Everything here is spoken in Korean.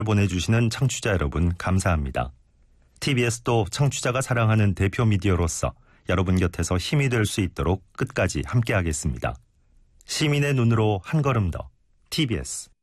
보내주시는 청취자 여러분 감사합니다. TBS도 청취자가 사랑하는 대표 미디어로서 여러분 곁에서 힘이 될 수 있도록 끝까지 함께하겠습니다. 시민의 눈으로 한 걸음 더 TBS